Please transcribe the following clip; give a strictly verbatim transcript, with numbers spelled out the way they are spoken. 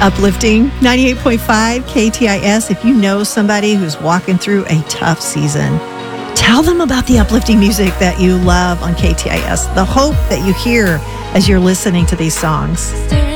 Uplifting ninety-eight point five K T I S. If you know somebody who's walking through a tough season, tell them about the uplifting music that you love on K T I S, the hope that you hear as you're listening to these songs.